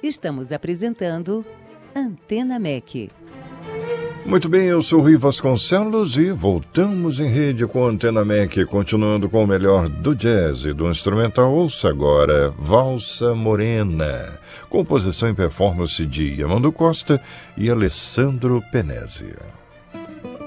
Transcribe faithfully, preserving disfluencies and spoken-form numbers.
Estamos apresentando Antena M E C. Muito bem, eu sou Rui Vasconcelos e voltamos em rede com a Antena M E C, continuando com o melhor do jazz e do instrumental. Ouça agora Valsa Morena, composição e performance de Yamando Costa e Alessandro Penesi.